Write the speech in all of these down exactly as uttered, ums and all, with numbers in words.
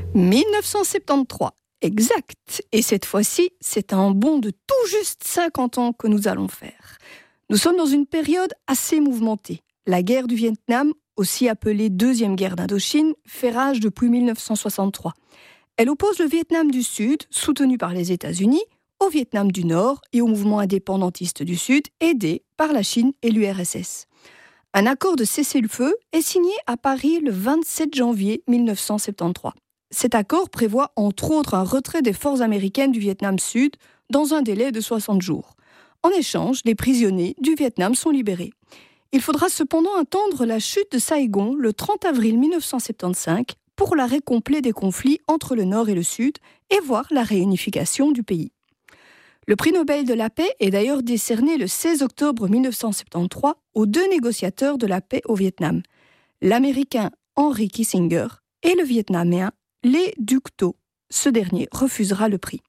mille neuf cent soixante-treize, exact. Et cette fois-ci, c'est un bond de tout juste cinquante ans que nous allons faire. Nous sommes dans une période assez mouvementée. La guerre du Vietnam, aussi appelée Deuxième guerre d'Indochine, fait rage depuis mille neuf cent soixante-trois. Elle oppose le Vietnam du Sud, soutenu par les États-Unis, au Vietnam du Nord et au mouvement indépendantiste du Sud, aidé par la Chine et l'U R S S. Un accord de cessez-le-feu est signé à Paris le vingt-sept janvier mille neuf cent soixante-treize. Cet accord prévoit entre autres un retrait des forces américaines du Vietnam Sud dans un délai de soixante jours. En échange, les prisonniers du Vietnam sont libérés. Il faudra cependant attendre la chute de Saigon le trente avril mille neuf cent soixante-quinze pour l'arrêt complet des conflits entre le Nord et le Sud et voir la réunification du pays. Le prix Nobel de la paix est d'ailleurs décerné le seize octobre mille neuf cent soixante-treize aux deux négociateurs de la paix au Vietnam, l'Américain Henry Kissinger et le Vietnamien Lê Duc Tho. Ce dernier refusera le prix.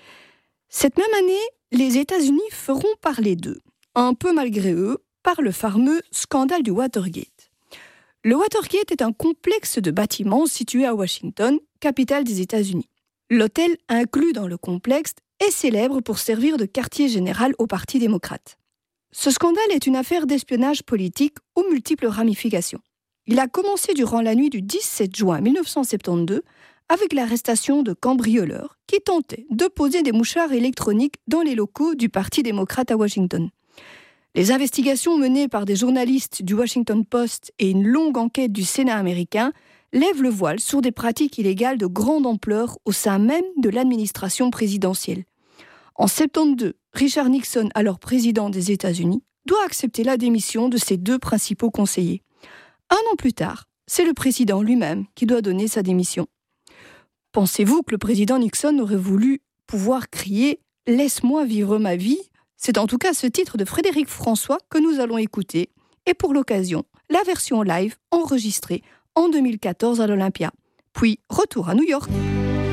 Cette même année, les États-Unis feront parler d'eux, un peu malgré eux, par le fameux scandale du Watergate. Le Watergate est un complexe de bâtiments situé à Washington, capitale des États-Unis. L'hôtel inclus dans le complexe est célèbre pour servir de quartier général au Parti démocrate. Ce scandale est une affaire d'espionnage politique aux multiples ramifications. Il a commencé durant la nuit du dix-sept juin mille neuf cent soixante-douze avec l'arrestation de cambrioleurs qui tentaient de poser des mouchards électroniques dans les locaux du Parti démocrate à Washington. Les investigations menées par des journalistes du Washington Post et une longue enquête du Sénat américain lèvent le voile sur des pratiques illégales de grande ampleur au sein même de l'administration présidentielle. En soixante-douze, Richard Nixon, alors président des États-Unis, doit accepter la démission de ses deux principaux conseillers. Un an plus tard, c'est le président lui-même qui doit donner sa démission. Pensez-vous que le président Nixon aurait voulu pouvoir crier « Laisse-moi vivre ma vie » ? C'est en tout cas ce titre de Frédéric François que nous allons écouter, et pour l'occasion, la version live enregistrée en deux mille quatorze à l'Olympia. Puis, retour à New York.